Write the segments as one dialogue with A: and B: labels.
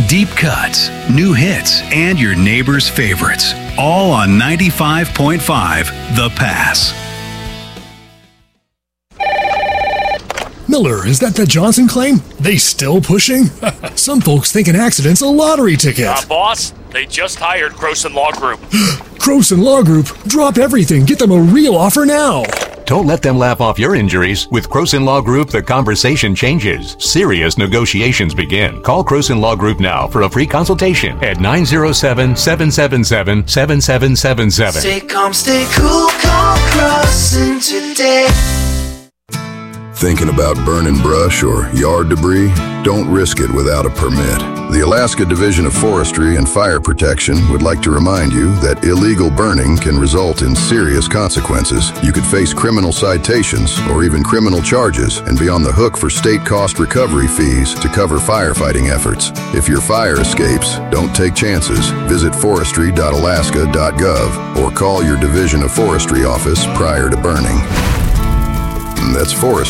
A: Deep cuts, new hits, and your neighbor's favorites. All on 95.5 The Pass.
B: Miller, is that the Johnson claim? They still pushing? Some folks think an accident's a lottery ticket.
C: Boss, they just hired Croson Law Group.
B: Croson Law Group? Drop everything. Get them a real offer now.
D: Don't let them laugh off your injuries. With Croson Law Group, the conversation changes. Serious negotiations begin. Call Croson Law Group now for a free consultation at 907-777-7777.
E: Stay calm, stay cool, call Croson today.
F: Thinking about burning brush or yard debris? Don't risk it without a permit. The Alaska Division of Forestry and Fire Protection would like to remind you that illegal burning can result in serious consequences. You could face criminal citations or even criminal charges and be on the hook for state cost recovery fees to cover firefighting efforts. If your fire escapes, don't take chances. Visit forestry.alaska.gov or call your Division of Forestry office prior to burning. That's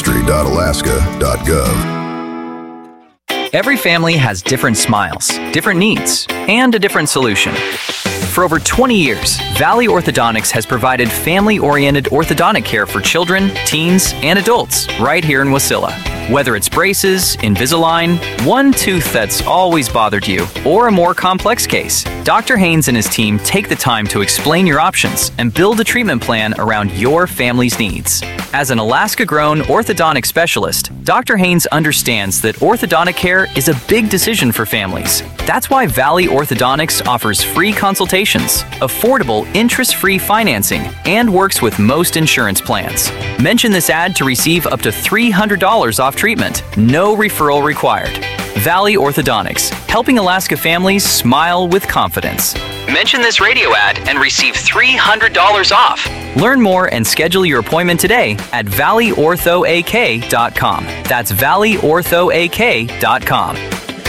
F: forestry.alaska.gov.
G: Every family has different smiles, different needs, and a different solution. For over 20 years, Valley Orthodontics has provided family-oriented orthodontic care for children, teens, and adults right here in Wasilla. Whether it's braces, Invisalign, one tooth that's always bothered you, or a more complex case, Dr. Haynes and his team take the time to explain your options and build a treatment plan around your family's needs. As an Alaska-grown orthodontic specialist, Dr. Haynes understands that orthodontic care is a big decision for families. That's why Valley Orthodontics offers free consultations, affordable interest-free financing, and works with most insurance plans. Mention this ad to receive up to $300 off treatment. No referral required. Valley Orthodontics, helping Alaska families smile with confidence. Mention this radio ad and receive $300 off. Learn more and schedule your appointment today at valleyorthoak.com. That's valleyorthoak.com.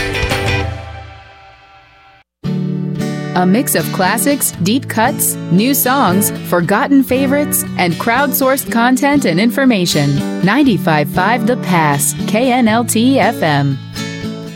H: A mix of classics, deep cuts, new songs, forgotten favorites, and crowdsourced content and information. 95.5 The Pass, KNLT FM.